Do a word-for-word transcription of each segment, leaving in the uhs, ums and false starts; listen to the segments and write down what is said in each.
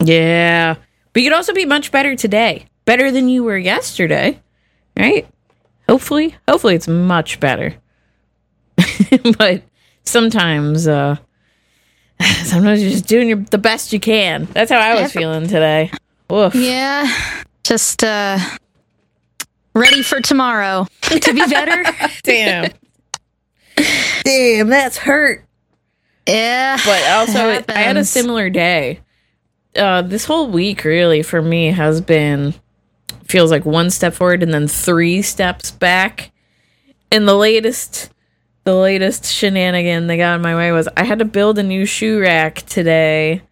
Yeah. But you could also be much better today. Better than you were yesterday. Right? Hopefully. Hopefully it's much better. But sometimes, uh, sometimes you're just doing your, the best you can. That's how I was Every- feeling today. Oof. Yeah. Just, uh, ready for tomorrow to be better. Damn. Damn, that's hurt. Yeah. But also, happens. I had a similar day. Uh, this whole week, really, for me, has been, feels like one step forward and then three steps back. And the latest, the latest shenanigan that got in my way was I had to build a new shoe rack today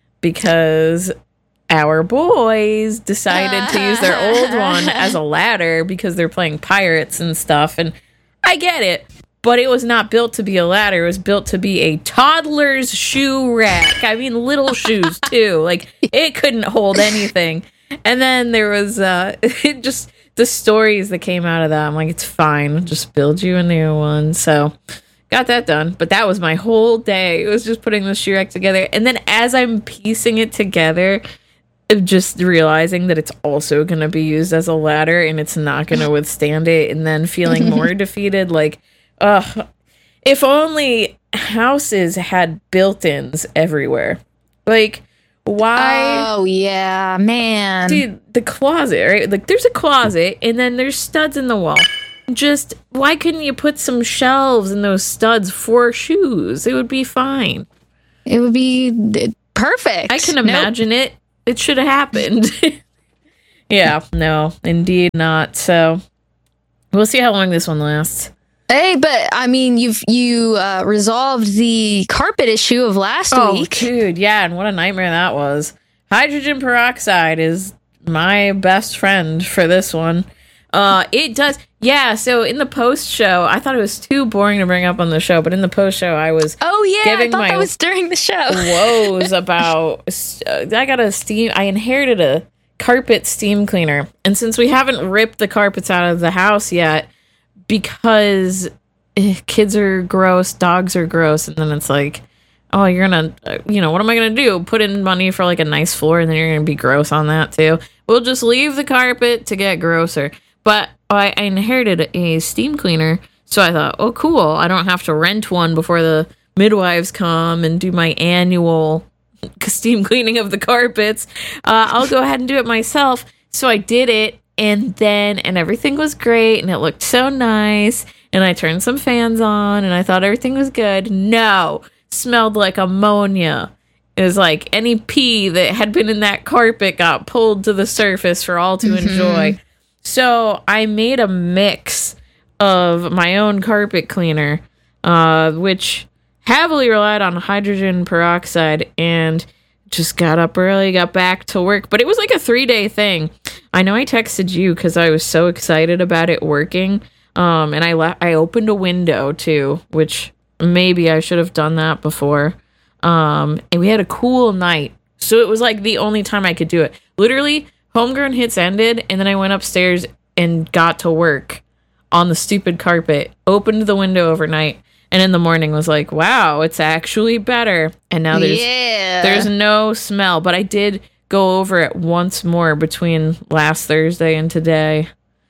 because our boys decided to use their old one as a ladder because they're playing pirates and stuff. And I get it. But it was not built to be a ladder. It was built to be a toddler's shoe rack. I mean, little shoes, too. Like, it couldn't hold anything. And then there was uh, it just the stories that came out of that. I'm like, it's fine. I'll just build you a new one. So, got that done. But that was my whole day. It was just putting the shoe rack together. And then as I'm piecing it together, just realizing that it's also going to be used as a ladder and it's not going to withstand it. And then feeling more defeated, like, Ugh, if only houses had built-ins everywhere. Like, why? Oh, yeah, man. Dude, the closet, right? Like, there's a closet, and then there's studs in the wall. Just, why couldn't you put some shelves in those studs for shoes? It would be fine. It would be perfect. I can Nope. imagine it. It should have happened. Yeah, no, indeed not. So, we'll see how long this one lasts. Hey, but I mean, you've you uh, resolved the carpet issue of last Oh, week. dude, yeah, and what a nightmare that was. Hydrogen peroxide is my best friend for this one. Uh, it does, yeah. So in the post show, I thought it was too boring to bring up on the show, but in the post show, I was Oh yeah, I giving thought my that was during the show. woes about. Uh, I got a steam. I inherited a carpet steam cleaner, and since we haven't ripped the carpets out of the house yet, because eh, kids are gross, dogs are gross, and then it's like, oh, you're gonna, uh, you know, what am I gonna do? Put in money for like a nice floor, and then you're gonna be gross on that too. We'll just leave the carpet to get grosser. But I, I inherited a steam cleaner, so I thought, oh, cool. I don't have to rent one before the midwives come and do my annual steam cleaning of the carpets. Uh, I'll go ahead and do it myself. So I did it. And then, and everything was great, and it looked so nice, and I turned some fans on, and I thought everything was good. No, smelled like ammonia. It was like any pee that had been in that carpet got pulled to the surface for all to mm-hmm. enjoy. So I made a mix of my own carpet cleaner, uh, which heavily relied on hydrogen peroxide, and just got up early, got back to work. But it was like a three-day thing. I know I texted you because I was so excited about it working. Um, and I le- I opened a window, too, which maybe I should have done that before. Um, and we had a cool night. So it was like the only time I could do it. Literally, Homegrown Hits ended, and then I went upstairs and got to work on the stupid carpet, opened the window overnight, and in the morning was like, wow, it's actually better. And now there's yeah. there's no smell. But I did go over it once more between last Thursday and today.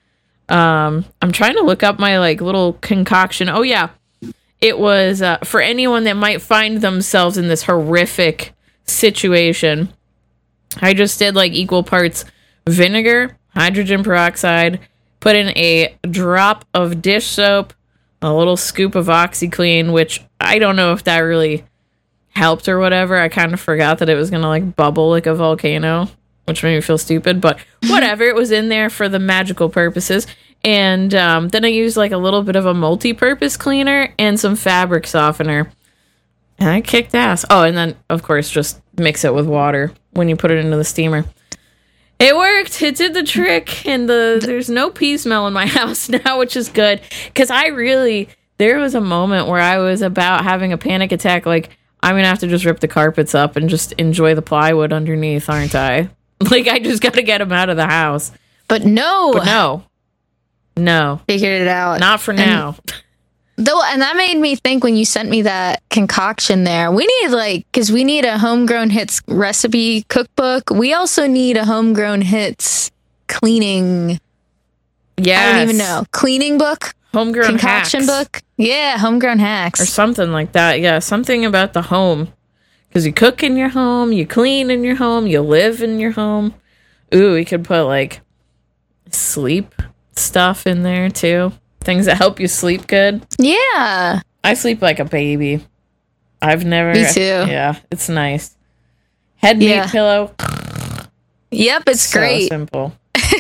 Um, I'm trying to look up my like little concoction. Oh, yeah. It was uh, for anyone that might find themselves in this horrific situation. I just did like equal parts vinegar, hydrogen peroxide, put in a drop of dish soap, a little scoop of OxyClean, which I don't know if that really helped or whatever. I kind of forgot that it was going to like bubble like a volcano, which made me feel stupid, but whatever. It was in there for the magical purposes. And um, then I used like a little bit of a multi-purpose cleaner and some fabric softener. And I kicked ass. Oh, and then, of course, just mix it with water when you put it into the steamer. It worked. It did the trick. And the there's no pee smell in my house now, which is good. Because I really, there was a moment where I was about having a panic attack. Like, I'm going to have to just rip the carpets up and just enjoy the plywood underneath, aren't I? Like, I just got to get them out of the house. But no. But no. No. Figured it out. Not for now. Though, and that made me think when you sent me that concoction there, we need like, because we need a Homegrown Hits recipe cookbook. We also need a Homegrown Hits cleaning. Yeah. I don't even know. Cleaning book? Homegrown concoction hacks. book? Yeah, Homegrown Hacks. Or something like that. Yeah, something about the home. Because you cook in your home, you clean in your home, you live in your home. Ooh, we could put like sleep stuff in there too. Things that help you sleep good. Yeah. I sleep like a baby. I've never. Me too. Yeah, it's nice. Head Yeah. made pillow. Yep, it's So great. simple.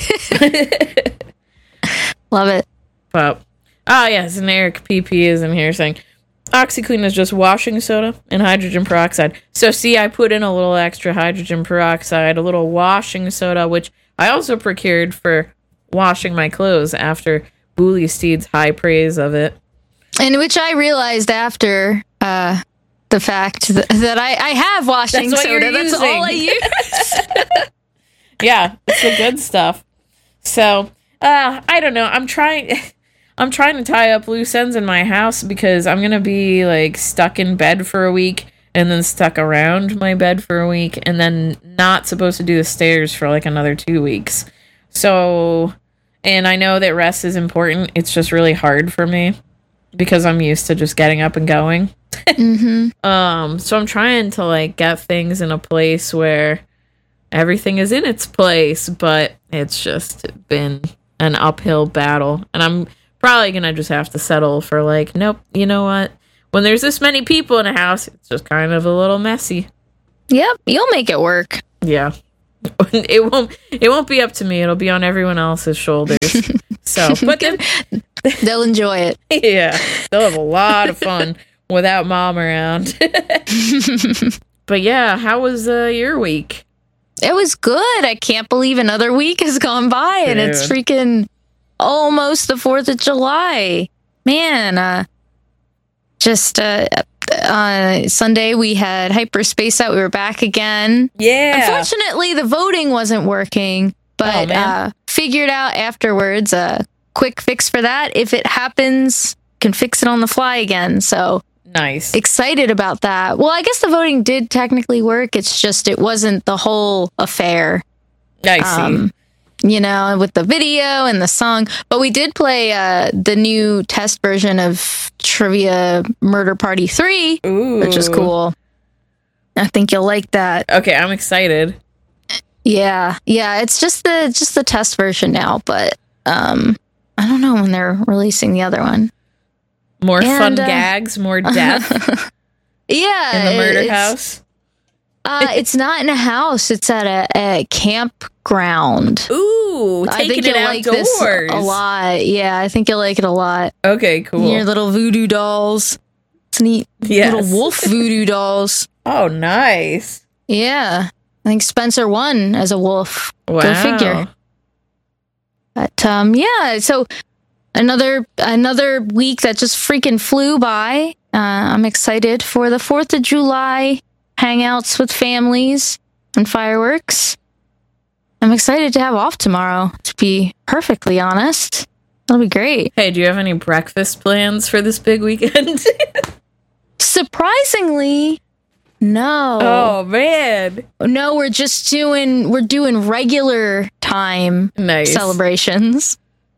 Love it. But ah, yes, and Eric P P is in here saying OxyClean is just washing soda and hydrogen peroxide. So see, I put in a little extra hydrogen peroxide, a little washing soda, which I also procured for washing my clothes after Booley Steed's high praise of it. And which I realized after uh, the fact th- that I, I have washing That's what soda. you're That's all I using. use. Yeah, it's the good stuff. So, uh, I don't know. I'm trying I'm trying to tie up loose ends in my house because I'm going to be like stuck in bed for a week and then stuck around my bed for a week and then not supposed to do the stairs for like another two weeks. So, and I know that rest is important. It's just really hard for me because I'm used to just getting up and going. Mm-hmm. Um, so I'm trying to like get things in a place where everything is in its place, but it's just been an uphill battle. And I'm probably going to just have to settle for like, nope, you know what? When there's this many people in a house, it's just kind of a little messy. Yep, you'll make it work. Yeah. It won't it won't be up to me. It'll be on everyone else's shoulders. So, but then, They'll enjoy it. yeah, they'll have a lot of fun without mom around. But yeah, how was uh, your week? It was good. I can't believe another week has gone by and it's Dude. freaking almost the fourth of July. Man, uh, just uh, uh, Sunday we had Hyperspace out. We were back again. Yeah. Unfortunately, the voting wasn't working, but Oh, man. uh, figured out afterwards a quick fix for that. If it happens, can fix it on the fly again. So Nice. excited about that. Well, I guess the voting did technically work. It's just it wasn't the whole affair. I see. Um, you know, with the video and the song. But we did play uh, the new test version of Trivia Murder Party three, Ooh. which is cool. I think you'll like that. Okay, I'm excited. Yeah, yeah. It's just the just the test version now, but um, I don't know when they're releasing the other one. More fun And, uh, gags, more death Yeah, in the murder it's, house. Uh, it's not in a house. It's at a, a campground. Ooh, I taking think it you'll like this outdoors. a lot. Yeah, I think you'll like it a lot. Okay, cool. Your little voodoo dolls. It's neat. Yes. Little wolf voodoo dolls. Oh, nice. Yeah. I think Spencer won as a wolf. Wow. Go figure. But um, yeah, so another another week that just freaking flew by. Uh, I'm excited for the fourth of July hangouts with families and fireworks. I'm excited to have off tomorrow, to be perfectly honest. That'll be great. Hey, do you have any breakfast plans for this big weekend? Surprisingly, no. Oh, man. No, we're just doing we're doing regular time Nice. celebrations.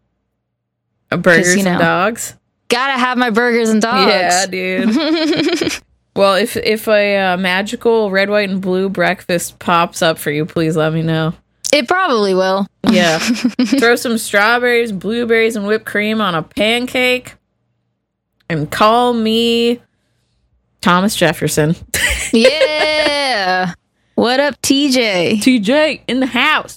Burgers you know. and dogs? Gotta have my burgers and dogs. Yeah, dude. Well, if if a uh, magical red, white, and blue breakfast pops up for you, please let me know. It probably will. Yeah. Throw some strawberries, blueberries, and whipped cream on a pancake. And call me Thomas Jefferson. Yeah. What up, T J? T J in the house.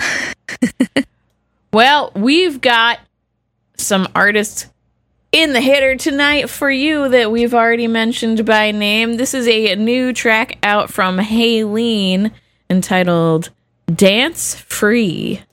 Well, we've got some artists in the hitter tonight for you that we've already mentioned by name. This is a new track out from Haylene entitled Dance Free.